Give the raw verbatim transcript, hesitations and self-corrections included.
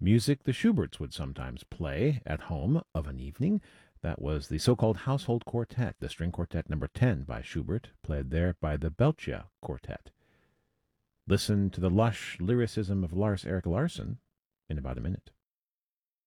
Music the Schuberts would sometimes play at home of an evening. That was the so-called Household Quartet, the string quartet number ten by Schubert, played there by the Belcher Quartet. Listen to the lush lyricism of Lars Erik Larsson in about a minute.